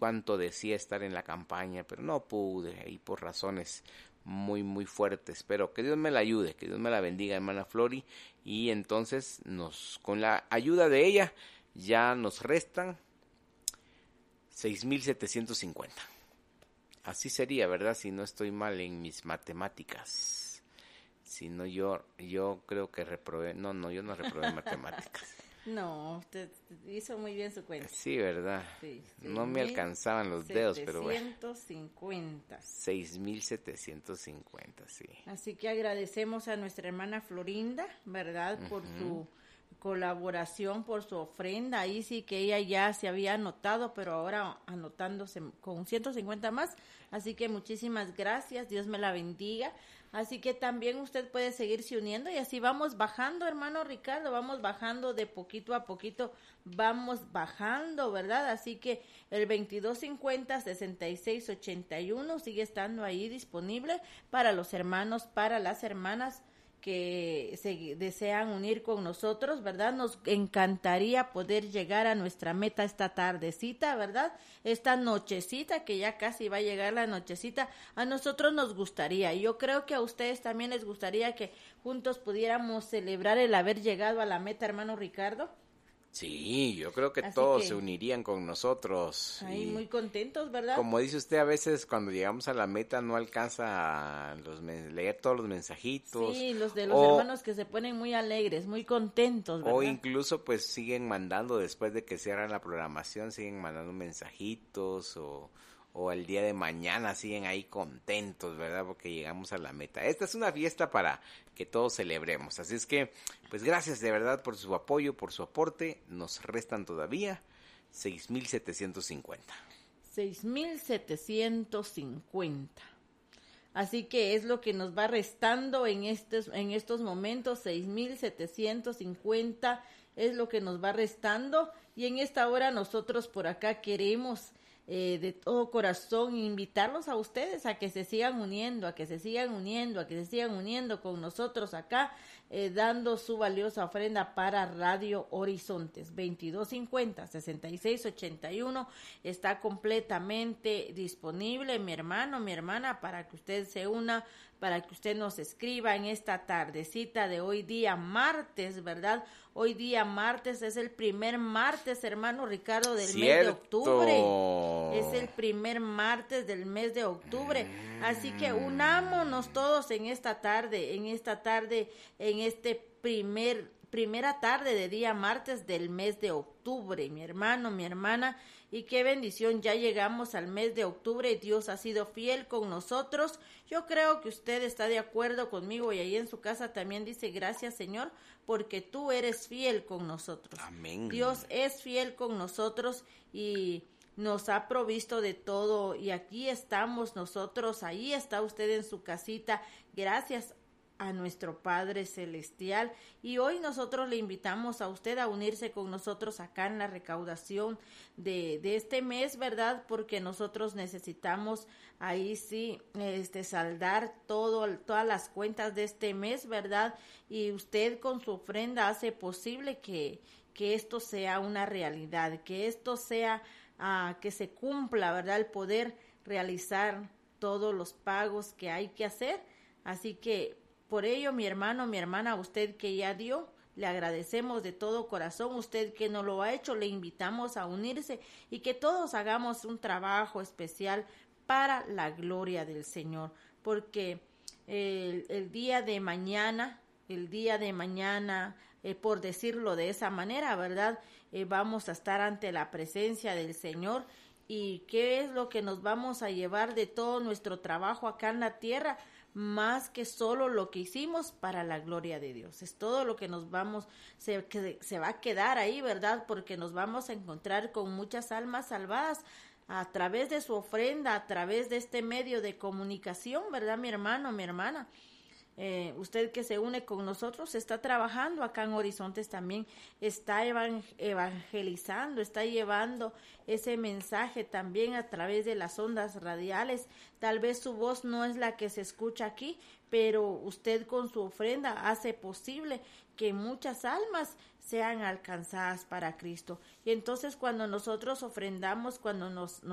cuánto decía estar en la campaña, pero no pude, y por razones muy muy fuertes, pero que Dios me la ayude, que Dios me la bendiga, hermana Flori, y entonces con la ayuda de ella ya nos restan 6,750. Así sería, ¿verdad? Si no estoy mal en mis matemáticas. Si no, yo creo que reprobé. No, yo no reprobé matemáticas. No, usted hizo muy bien su cuenta. Sí, ¿verdad? Sí, no me alcanzaban los dedos, pero bueno. 6,750. 6,750, sí. Así que agradecemos a nuestra hermana Florinda, ¿verdad? Por su colaboración, por su ofrenda. Ahí sí que ella ya se había anotado, pero ahora anotándose con 150 más. Así que muchísimas gracias, Dios me la bendiga. Así que también usted puede seguirse uniendo y así vamos bajando, hermano Ricardo, vamos bajando de poquito a poquito, vamos bajando, ¿verdad? Así que el 2250-6681 sigue estando ahí disponible para los hermanos, para las hermanas que se desean unir con nosotros, ¿verdad? Nos encantaría poder llegar a nuestra meta esta tardecita, ¿verdad? Esta nochecita, que ya casi va a llegar la nochecita, a nosotros nos gustaría, y yo creo que a ustedes también les gustaría que juntos pudiéramos celebrar el haber llegado a la meta, hermano Ricardo. Sí, yo creo que Así todos que se unirían con nosotros. Ahí y muy contentos, ¿verdad? como dice usted, a veces cuando llegamos a la meta no alcanza a leer todos los mensajitos. Sí, los de los hermanos que se ponen muy alegres, muy contentos, ¿verdad? O incluso pues siguen mandando, después de que cierran la programación, siguen mandando mensajitos o el día de mañana siguen ahí contentos, ¿verdad? Porque llegamos a la meta. Esta es una fiesta para que todos celebremos. Así es que, pues gracias de verdad por su apoyo, por su aporte. Nos restan todavía 6,750. 6,750. Así que es lo que nos va restando en estos momentos, 6,750 es lo que nos va restando. Y en esta hora nosotros por acá queremos de todo corazón invitarlos a ustedes a que se sigan uniendo, a que se sigan uniendo con nosotros acá, dando su valiosa ofrenda para Radio Horizontes. 2250-6681 está completamente disponible, mi hermano, mi hermana, para que usted se una, para que usted nos escriba en esta tardecita de hoy día martes, ¿verdad? Hoy día martes es el primer martes, hermano Ricardo, del mes de octubre. Es el primer martes del mes de octubre. Así que unámonos todos en esta tarde, en este primera tarde de día martes del mes de octubre, mi hermano, mi hermana, y qué bendición, ya llegamos al mes de octubre, Dios ha sido fiel con nosotros. Yo creo que usted está de acuerdo conmigo y ahí en su casa también dice gracias, Señor, porque tú eres fiel con nosotros. Amén. Dios es fiel con nosotros y nos ha provisto de todo y aquí estamos nosotros, ahí está usted en su casita, gracias a nuestro Padre Celestial, y hoy nosotros le invitamos a usted a unirse con nosotros acá en la recaudación de este mes, ¿verdad? Porque nosotros necesitamos ahí sí saldar todas las cuentas de este mes, ¿verdad? Y usted con su ofrenda hace posible que esto sea una realidad, que esto sea que se cumpla, ¿verdad? El poder realizar todos los pagos que hay que hacer. Así que por ello, mi hermano, mi hermana, usted que ya dio, le agradecemos de todo corazón. Usted que no lo ha hecho, le invitamos a unirse y que todos hagamos un trabajo especial para la gloria del Señor. Porque el día de mañana, por decirlo de esa manera, ¿verdad? Vamos a estar ante la presencia del Señor. ¿Y qué es lo que nos vamos a llevar de todo nuestro trabajo acá en la tierra? Más que solo lo que hicimos para la gloria de Dios. Es todo lo que se va a quedar ahí, ¿verdad? Porque nos vamos a encontrar con muchas almas salvadas a través de su ofrenda, a través de este medio de comunicación, ¿verdad, mi hermano, mi hermana? Usted que se une con nosotros está trabajando acá en Horizontes también, está evangelizando, está llevando ese mensaje también a través de las ondas radiales. Tal vez su voz no es la que se escucha aquí, pero usted con su ofrenda hace posible que muchas almas sean alcanzadas para Cristo. Y entonces cuando nosotros ofrendamos, cuando nos